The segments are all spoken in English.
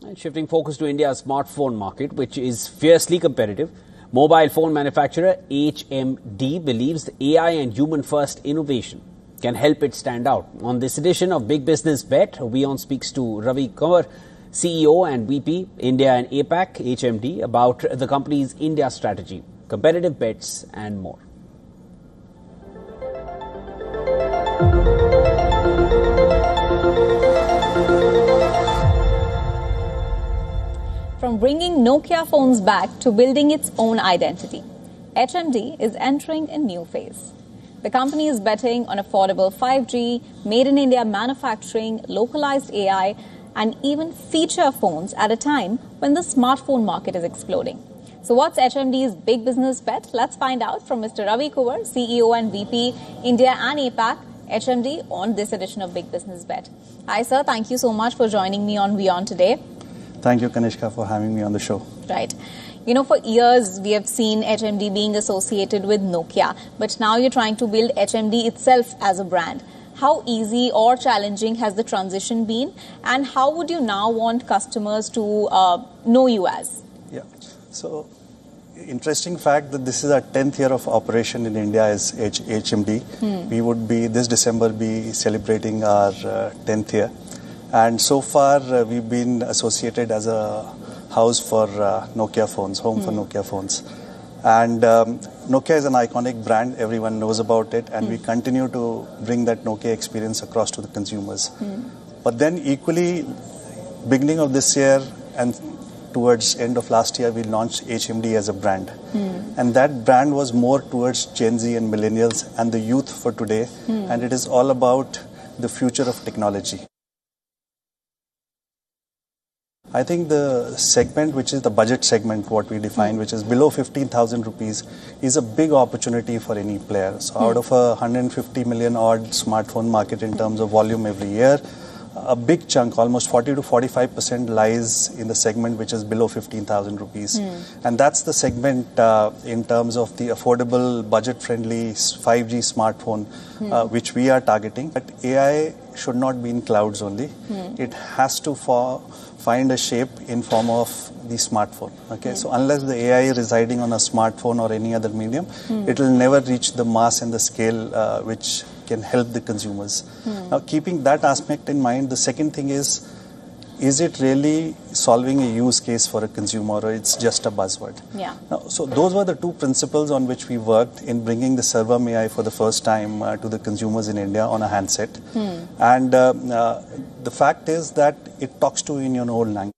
And shifting focus to India's smartphone market, which is fiercely competitive, mobile phone manufacturer HMD believes the AI and human-first innovation can help it stand out. On this edition of Big Business Bet, WION speaks to Ravi Kumar, CEO and VP, India and APAC, HMD, about the company's India strategy, competitive bets and more. From bringing Nokia phones back to building its own identity, HMD is entering a new phase. The company is betting on affordable 5G, made-in-India manufacturing, localized AI, and even feature phones at a time when the smartphone market is exploding. So what's HMD's big business bet? Let's find out from Mr. Ravi Kumar, CEO and VP, India and APAC, HMD, on this edition of Big Business Bet. Hi, sir. Thank you so much for joining me on WION today. Thank you, Kanishka, for having me on the show. Right. You know, for years, we have seen HMD being associated with Nokia, but now you're trying to build HMD itself as a brand. How easy or challenging has the transition been, and how would you now want customers to know you as? Yeah. So, interesting fact that this is our 10th year of operation in India as HMD. We would be, this December, be celebrating our 10th year. And so far, we've been associated as a house for Nokia phones, home for Nokia phones. And Nokia is an iconic brand. Everyone knows about it. And we continue to bring that Nokia experience across to the consumers. But then equally, beginning of this year and towards end of last year, we launched HMD as a brand. And that brand was more towards Gen Z and millennials and the youth for today. And it is all about the future of technology. I think the segment, which is the budget segment, what we define, which is below 15,000 rupees, is a big opportunity for any player. So out of a 150 million odd smartphone market in terms of volume every year, a big chunk, almost 40 to 45%, lies in the segment which is below 15,000 rupees. And that's the segment in terms of the affordable, budget-friendly 5G smartphone which we are targeting. But AI should not be in clouds only. It has to find a shape in form of the smartphone. Okay, so unless the AI is residing on a smartphone or any other medium, it will never reach the mass and the scale which can help the consumers. Now, keeping that aspect in mind, the second thing is it really solving a use case for a consumer, or it's just a buzzword? Yeah. Now, so those were the two principles on which we worked in bringing the Sarvam AI for the first time to the consumers in India on a handset. And the fact is that it talks to you in your own language.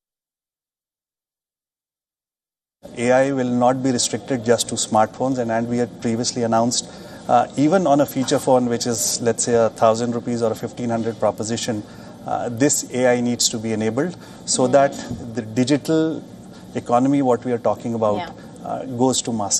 AI will not be restricted just to smartphones, and we had previously announced even on a feature phone which is, let's say, 1,000 rupees or a 1,500 proposition, this AI needs to be enabled so that the digital economy, what we are talking about, goes to mass.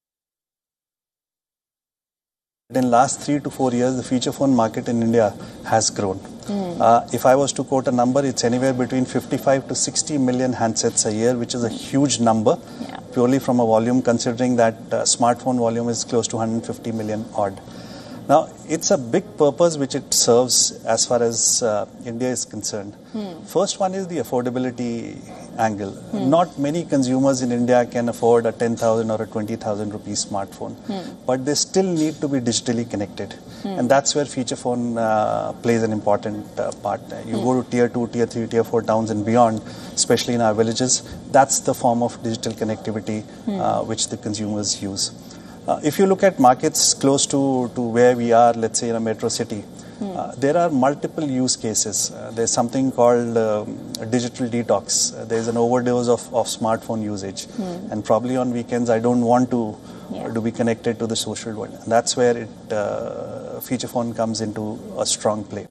In last 3 to 4 years, the feature phone market in India has grown. If I was to quote a number, it's anywhere between 55 to 60 million handsets a year, which is a huge number, purely from a volume, considering that smartphone volume is close to 150 million odd. Now, it's a big purpose which it serves as far as India is concerned. First one is the affordability angle. Not many consumers in India can afford a 10,000 or a 20,000 rupees smartphone, but they still need to be digitally connected. And that's where feature phone plays an important part. You go to tier 2, tier 3, tier 4 towns and beyond, especially in our villages, that's the form of digital connectivity which the consumers use. If you look at markets close to where we are, let's say in a metro city, there are multiple use cases. There's something called digital detox. There's an overdose of smartphone usage. And probably on weekends, I don't want to be connected to the social world. And that's where feature phone comes into a strong play.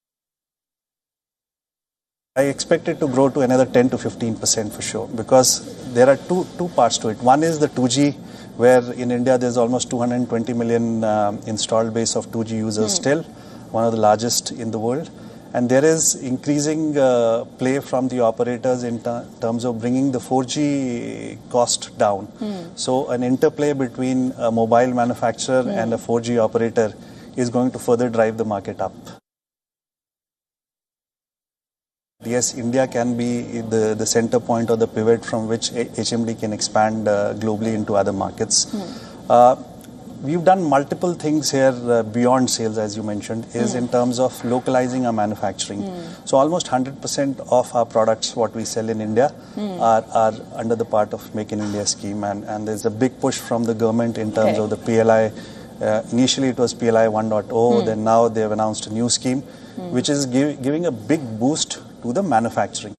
I expect it to grow to another 10 to 15% for sure, because there are two parts to it. One is the 2G, where in India there's almost 220 million installed base of 2G users still, one of the largest in the world. And there is increasing play from the operators in terms of bringing the 4G cost down. So an interplay between a mobile manufacturer and a 4G operator is going to further drive the market up. Yes, India can be the center point or the pivot from which HMD can expand globally into other markets. We've done multiple things here beyond sales, as you mentioned, is in terms of localizing our manufacturing. So almost 100% of our products, what we sell in India, are under the part of Make in India scheme. And there's a big push from the government in terms of the PLI. Initially, it was PLI 1.0. Then now they've announced a new scheme, which is giving a big boost to the manufacturing.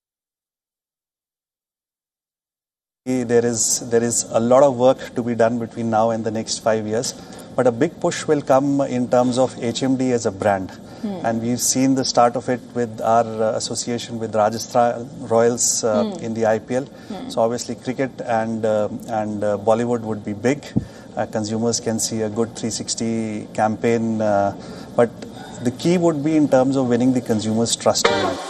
There is a lot of work to be done between now and the next 5 years, but a big push will come in terms of HMD as a brand. And we've seen the start of it with our association with Rajasthan Royals in the IPL. So obviously cricket and Bollywood would be big. Consumers can see a good 360 campaign, but the key would be in terms of winning the consumers' trust.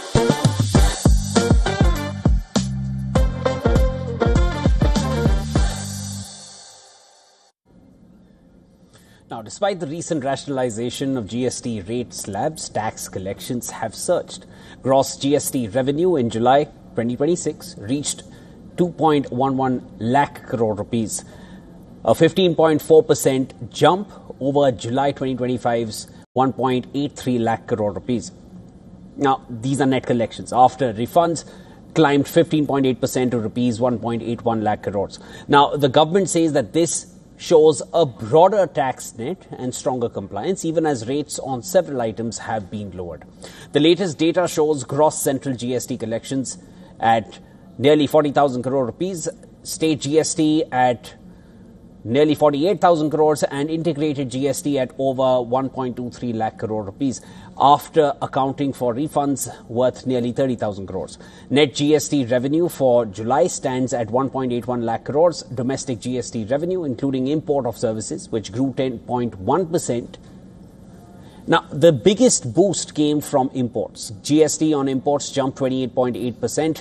Now, despite the recent rationalization of GST rate slabs, tax collections have surged. Gross GST revenue in July 2026 reached 2.11 lakh crore rupees, a 15.4% jump over July 2025's 1.83 lakh crore rupees. Now, these are net collections. After refunds climbed 15.8% to rupees 1.81 lakh crores. Now, the government says that this shows a broader tax net and stronger compliance, even as rates on several items have been lowered. The latest data shows gross central GST collections at nearly 40,000 crore rupees, state GST at nearly 48,000 crores and integrated GST at over 1.23 lakh crore rupees after accounting for refunds worth nearly 30,000 crores. Net GST revenue for July stands at 1.81 lakh crores. Domestic GST revenue, including import of services, which grew 10.1%. Now, the biggest boost came from imports. GST on imports jumped 28.8%.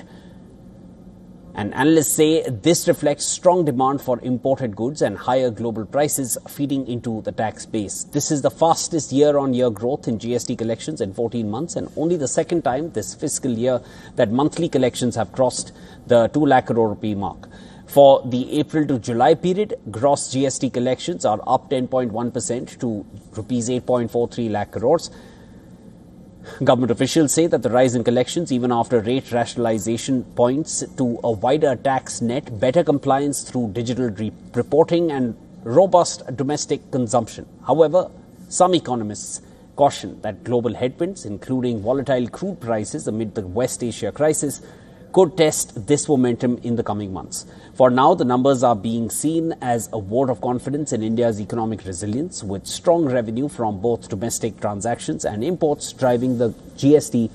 And analysts say this reflects strong demand for imported goods and higher global prices feeding into the tax base. This is the fastest year-on-year growth in GST collections in 14 months and only the second time this fiscal year that monthly collections have crossed the 2 lakh crore rupee mark. For the April to July period, gross GST collections are up 10.1% to rupees 8.43 lakh crores. Government officials say that the rise in collections, even after rate rationalization, points to a wider tax net, better compliance through digital reporting and robust domestic consumption. However, some economists caution that global headwinds, including volatile crude prices amid the West Asia crisis, could test this momentum in the coming months. For now, the numbers are being seen as a vote of confidence in India's economic resilience, with strong revenue from both domestic transactions and imports driving the GST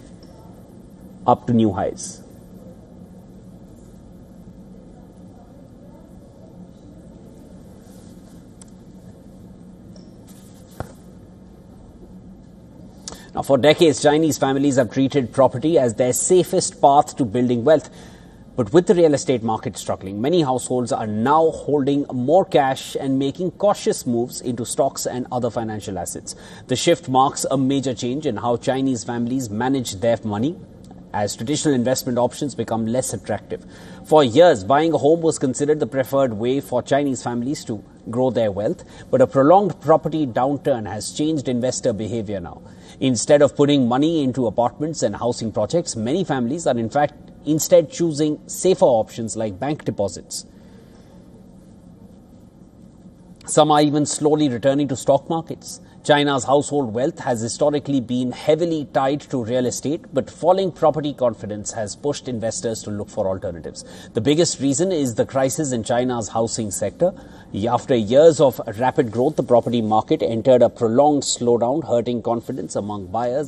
up to new highs. Now, for decades, Chinese families have treated property as their safest path to building wealth. But with the real estate market struggling, many households are now holding more cash and making cautious moves into stocks and other financial assets. The shift marks a major change in how Chinese families manage their money, as traditional investment options become less attractive. For years, buying a home was considered the preferred way for Chinese families to grow their wealth, but a prolonged property downturn has changed investor behavior now. Instead of putting money into apartments and housing projects, many families are instead choosing safer options like bank deposits. Some are even slowly returning to stock markets. China's household wealth has historically been heavily tied to real estate, but falling property confidence has pushed investors to look for alternatives. The biggest reason is the crisis in China's housing sector. After years of rapid growth, the property market entered a prolonged slowdown, hurting confidence among buyers